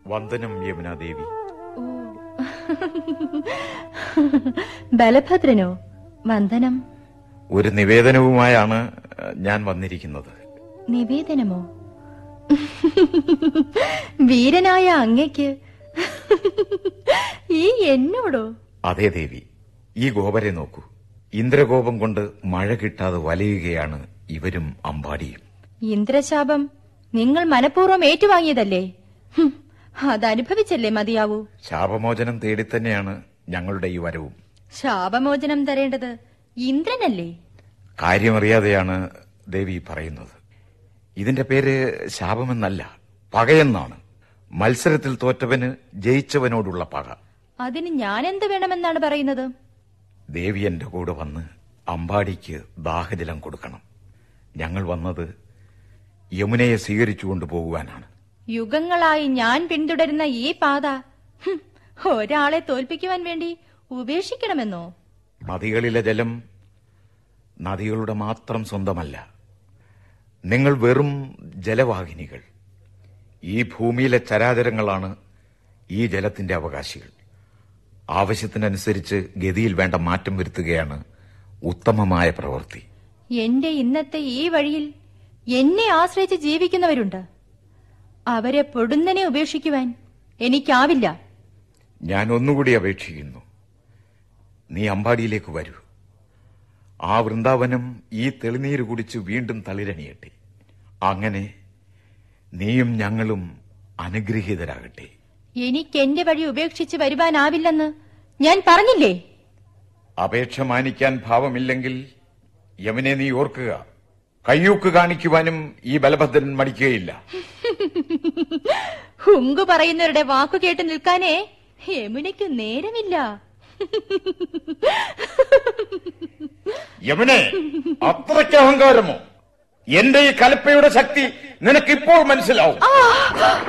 വന്ദനം യമുനാദേവി. ഓ, ബലഭദ്രനോ? വന്ദനം. ഒരു നിവേദനവുമായാണ് ഞാൻ വന്നിരിക്കുന്നത്. നിവേദനമോ? വീരനായ അങ്ങയ്ക്ക് ഈ എന്നോടോ? അതെ ദേവി, ഈ ഗോപരെ നോക്കൂ. ഇന്ദ്രകോപം കൊണ്ട് മഴ കിട്ടാതെ വലയുകയാണ് ഇവരും അമ്പാടിയും. ഇന്ദ്രശാപം നിങ്ങൾ മനഃപൂർവ്വം ഏറ്റുവാങ്ങിയതല്ലേ? അതനുഭവിച്ചല്ലേ മതിയാവൂ. ശാപമോചനം തേടിത്തന്നെയാണ് ഞങ്ങളുടെ ഈ വരവും. ശാപമോചനം തരേണ്ടത് ഇന്ദ്രനല്ലേ? കാര്യമറിയാതെയാണ് ദേവി പറയുന്നത്. ഇതിന്റെ പേര് ശാപമെന്നല്ല, പകയെന്നാണ്. മത്സരത്തിൽ തോറ്റവന് ജയിച്ചവനോടുള്ള പക. അതിന് ഞാനെന്ത് വേണമെന്നാണ് പറയുന്നത്? ദേവി എന്റെ കൂടെ വന്ന് അമ്പാടിക്ക് ദാഹജലം കൊടുക്കണം. ഞങ്ങൾ വന്നത് യമുനയെ സ്വീകരിച്ചുകൊണ്ടു പോകുവാനാണ്. യുഗങ്ങളായി ഞാൻ പിന്തുടരുന്ന ഈ പാത ഒരാളെ തോൽപ്പിക്കുവാൻ വേണ്ടി ഉപേക്ഷിക്കണമെന്നോ? നദികളിലെ ജലം നദികളുടെ മാത്രം സ്വന്തമല്ല. നിങ്ങൾ വെറും ജലവാഹിനികൾ. ഈ ഭൂമിയിലെ ചരാചരങ്ങളാണ് ഈ ജലത്തിന്റെ അവകാശികൾ. ആവശ്യത്തിനനുസരിച്ച് ഗതിയിൽ വേണ്ട മാറ്റം വരുത്തുകയാണ് ഉത്തമമായ പ്രവൃത്തി. എന്റെ ഇന്നത്തെ ഈ വഴിയിൽ എന്നെ ആശ്രയിച്ച് ജീവിക്കുന്നവരുണ്ട്. അവരെ പൊടുന്നനെ ഉപേക്ഷിക്കുവാൻ എനിക്കാവില്ല. ഞാൻ ഒന്നുകൂടി അപേക്ഷിക്കുന്നു, നീ അമ്പാടിയിലേക്ക് വരൂ. ആ വൃന്ദാവനം ഈ തെളിനീര് കുടിച്ച് വീണ്ടും തളിരണിയട്ടെ. അങ്ങനെ നീയും ഞങ്ങളും അനുഗ്രഹീതരാകട്ടെ. എനിക്ക് എന്റെ വഴി ഉപേക്ഷിച്ച് വരുവാനാവില്ലെന്ന് ഞാൻ പറഞ്ഞില്ലേ? അപേക്ഷ മാനിക്കാൻ ഭാവമില്ലെങ്കിൽ യമുനെ നീ ഓർക്കുക, കയ്യൂക്ക് കാണിക്കുവാനും ഈ ബലഭദ്രൻ മടിക്കുകയില്ല. ഹുങ്കു പറയുന്നവരുടെ വാക്കു കേട്ട് നിൽക്കാനേ യമുനയ്ക്ക് നേരമില്ല. യമുനെ, അത്രയ്ക്ക് അഹങ്കാരമോ? എന്റെ ഈ കലപ്പയുടെ ശക്തി നിനക്കിപ്പോൾ മനസ്സിലാവും.